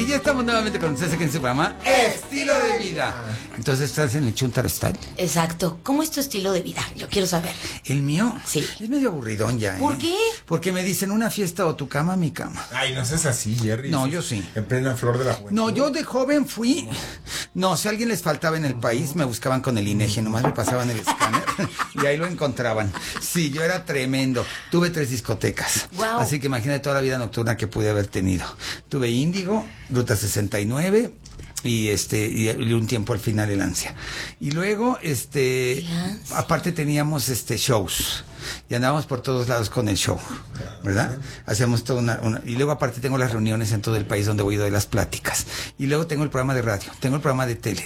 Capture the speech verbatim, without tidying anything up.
ya estamos nuevamente con ustedes aquí en su programa Estilo de Vida. Entonces, ¿estás en el Chuntaro Style? Exacto. ¿Cómo es tu estilo de vida? Yo quiero saber. ¿El mío? Sí. Es medio aburridón ya, ¿eh? ¿Por qué? Porque me dicen una fiesta o tu cama, mi cama. Ay, no seas así, Jerry. No, yo sí. En plena flor de la juventud. No, yo de joven fui... No, si a alguien les faltaba en el país, me buscaban con el INEGI, nomás me pasaban el escáner y ahí lo encontraban. Sí, yo era tremendo. Tuve tres discotecas. Wow. Así que imagínate toda la vida nocturna que pude haber tenido. Tuve Índigo, Ruta sesenta y nueve... y este y, y un tiempo al final el Ansia. Y luego este aparte teníamos este shows y andábamos por todos lados con el show, ¿verdad? Hacíamos toda una, una y luego aparte tengo las reuniones en todo el país donde voy y doy las pláticas. Y luego tengo el programa de radio, tengo el programa de tele,